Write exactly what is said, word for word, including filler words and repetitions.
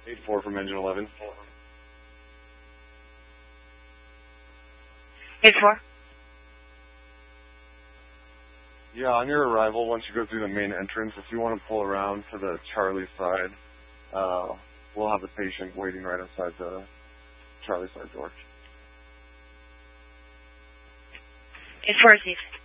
eight four from engine eleven. eight four. Yeah, on your arrival, once you go through the main entrance, if you want to pull around to the Charlie side, uh, we'll have the patient waiting right outside the Charlie side door. eight four received.